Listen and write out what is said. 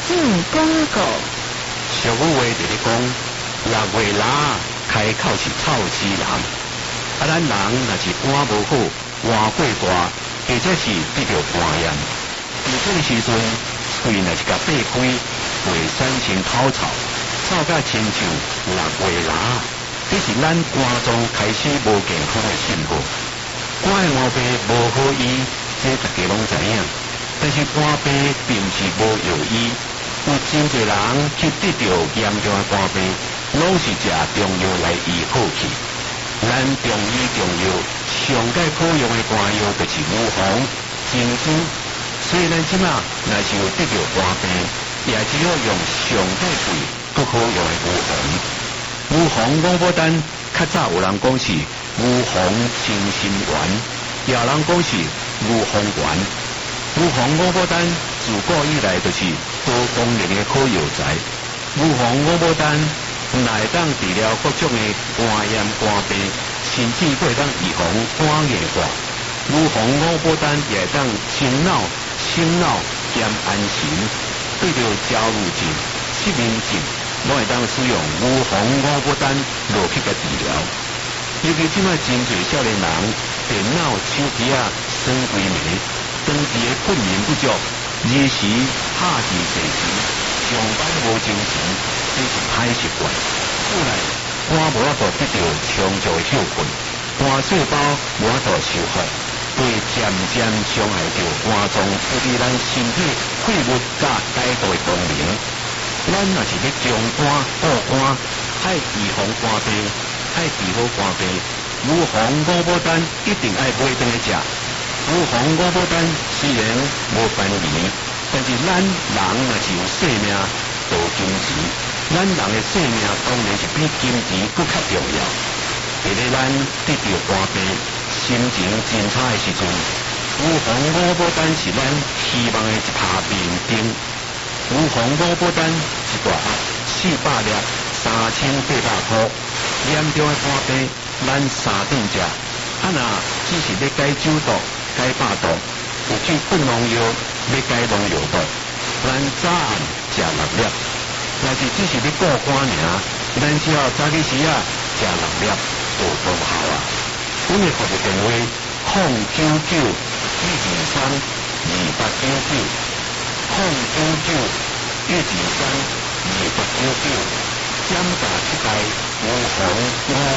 进广告。 俗语话就是讲，6月喇开口是臭死人。咱人若是肝无好，换过大，或者是得着肝炎，伫这个时阵，喙若是甲闭开，会产生口臭，臭甲亲像6月喇，这是咱肝脏开始无健康的信号。肝的毛病无好医，这大家拢知影。但是肝病并不是无药医，有真侪人去得到严重的肝病，拢是食中药来医好去。咱中医中药上界可用的肝药就是乌黄、金针，所以咱即马若是有得到肝病，也只好用上界贵、搁可用的乌黄。乌黄五宝丹，较早有人讲是乌黄精神丸，也有人讲是乌黄丸。乌黄五宝丹自古以来就是多功能的好药材。乌黄五宝丹乃当治疗各种的肝炎、肝病，甚至可以当预防肝硬化。乌黄五宝丹也当心脑、心脑兼安神，对着焦虑症、失眠症，拢会当使用乌黄五宝丹落去个治疗。尤其即摆真侪少年人电脑、手机耍规暝，长期的困眠不足，日时拍字细时，上班无精神，这是歹习惯。后来肝无法度得到充足的休困，肝细胞无法度修复，会渐渐伤害到肝脏处理咱身体废物甲解毒的功能。咱若是要中肝护肝，爱预防肝病，爱治好肝病，乌黄五宝丹一定爱买回来食。乌黄五宝丹虽然无便宜，但是咱人若是有性命，就有金钱。咱人的性命当然是比金钱更较重要。在咱得到肝病、心情真差的时阵，乌黄五宝丹是咱希望的一拍明灯。乌黄五宝丹一大盒400粒，3800块。严重的肝病，咱3顿食。若只是要解酒毒、解饱毒，有去困农药，要解农药毒，咱早暗食6粒。若是只是要顾肝尔，咱只要早起时食6粒就无效啊。阮的服务电话099-123-2899，099-123-2899，减价7台乌黄